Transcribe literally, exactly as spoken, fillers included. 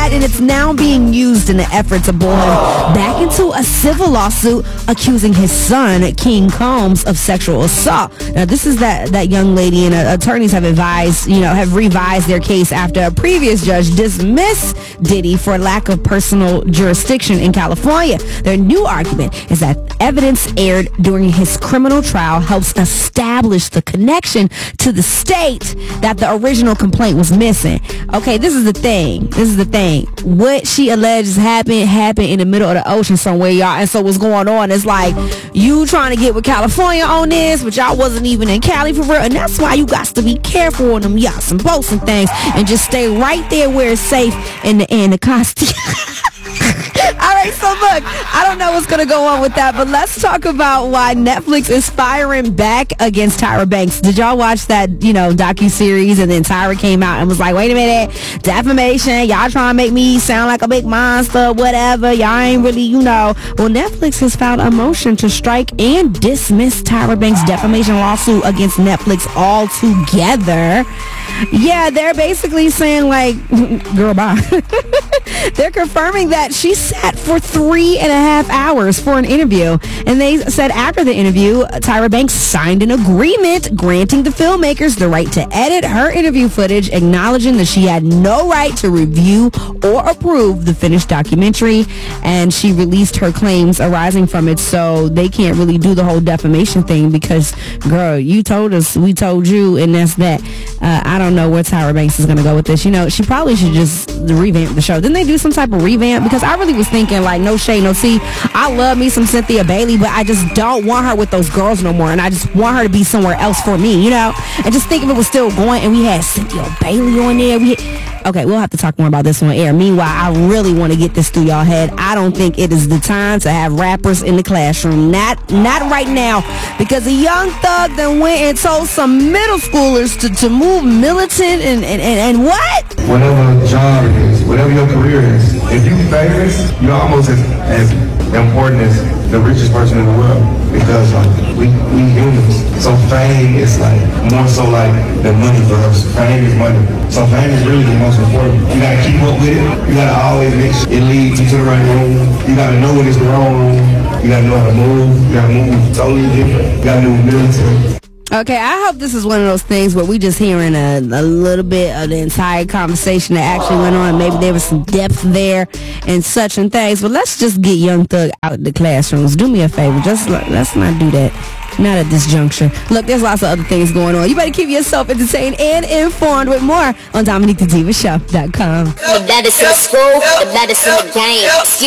that, and it's now being used in the effort to pull him back into a civil lawsuit accusing his son, King Combs, of sexual assault. Now, this is that, that young lady, and uh, attorneys have advised, you know, have revised their case after a previous judge dismissed Diddy for lack of personal jurisdiction in California. Their new argument is that evidence aired during his criminal trial helps establish the connection to the state that the original complaint was missing. Okay, this is the thing. This is the thing. What she alleges happened happened in the middle of the ocean somewhere, y'all. And so what's going on is like you trying to get with California on this, but y'all wasn't even in Cali for real. And that's why you got to be careful on them yachts and boats and things, and just stay right there where it's safe in the in the costume. All right, so look, I don't know what's going to go on with that, but let's talk about why Netflix is firing back against Tyra Banks. Did y'all watch that, you know, docuseries, and then Tyra came out and was like, wait a minute, defamation, y'all trying to make me sound like a big monster, whatever, y'all ain't really, you know. Well, Netflix has filed a motion to strike and dismiss Tyra Banks' defamation lawsuit against Netflix altogether. Yeah, they're basically saying, like, girl, bye. They're confirming that she sat for three and a half hours for an interview. And they said after the interview, Tyra Banks signed an agreement granting the filmmakers the right to edit her interview footage, acknowledging that she had no right to review or approve the finished documentary. And she released her claims arising from it, so they can't really do the whole defamation thing because, girl, you told us, we told you, and that's that. Uh, I don't know where Tyra Banks is going to go with this. You know, she probably should just revamp the show. Didn't they do some type of revamp? Because I really was thinking, like, no shade, no tea. I love me some Cynthia Bailey, but I just don't want her with those girls no more, and I just want her to be somewhere else for me, you know? And just think if it was still going and we had Cynthia Bailey on there. We had, okay, we'll have to talk more about this on air. Meanwhile, I really want to get this through y'all head. I don't think it is the time to have rappers in the classroom. Not not right now, because a young thug then went and told some middle schoolers to, to move militant and, and, and, and what? Whatever job it is, whatever your career is, if you famous, you're almost as, as important as the richest person in the world, because like, we, we humans. So fame is like more so like than money for us. Fame is money. So fame is really the most important. You gotta keep up with it. You gotta always make sure it leads you to the right room. You gotta know when it's the wrong room. You gotta know how to move. You gotta move totally different. You gotta move militant. Okay, I hope this is one of those things where we just hearing a, a little bit of the entire conversation that actually went on. Maybe there was some depth there and such and things. But let's just get Young Thug out of the classrooms. Do me a favor. Just let's not do that. Not at this juncture. Look, there's lots of other things going on. You better keep yourself entertained and informed with more on Dominique the Diva Show dot com. The baddest in the school, the baddest in the game.